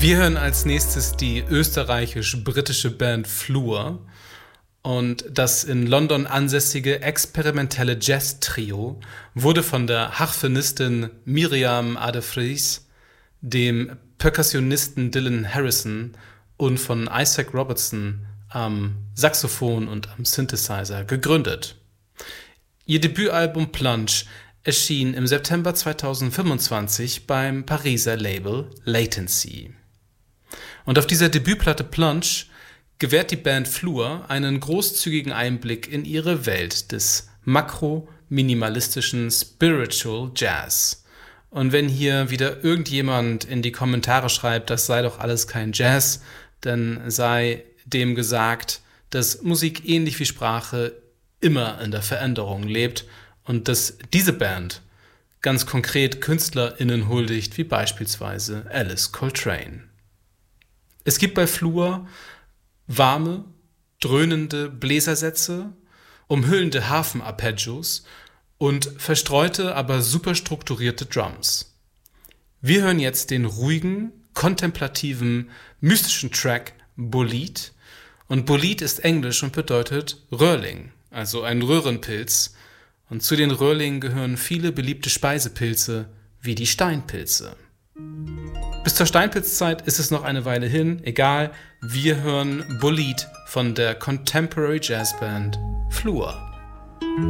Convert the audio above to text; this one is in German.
Wir hören als nächstes die österreichisch-britische Band Flur und das in London ansässige experimentelle Jazz-Trio wurde von der Harfenistin Miriam Ade-Vries, dem Perkussionisten Dylan Harrison und von Isaac Robertson am Saxophon und am Synthesizer gegründet. Ihr Debütalbum Plunge erschien im September 2025 beim Pariser Label Latency. Und auf dieser Debütplatte Plunge gewährt die Band Flur einen großzügigen Einblick in ihre Welt des makro-minimalistischen Spiritual Jazz. Und wenn hier wieder irgendjemand in die Kommentare schreibt, das sei doch alles kein Jazz, dann sei dem gesagt, dass Musik ähnlich wie Sprache immer in der Veränderung lebt und dass diese Band ganz konkret KünstlerInnen huldigt, wie beispielsweise Alice Coltrane. Es gibt bei Flur warme, dröhnende Bläsersätze, umhüllende Harfenarpeggios und verstreute, aber super strukturierte Drums. Wir hören jetzt den ruhigen, kontemplativen, mystischen Track Bolide. Und Bolide ist Englisch und bedeutet Röhrling, also ein Röhrenpilz. Und zu den Röhrlingen gehören viele beliebte Speisepilze, wie die Steinpilze. Bis zur Steinpilzzeit ist es noch eine Weile hin, egal, wir hören Bolide von der Contemporary Jazzband Flur.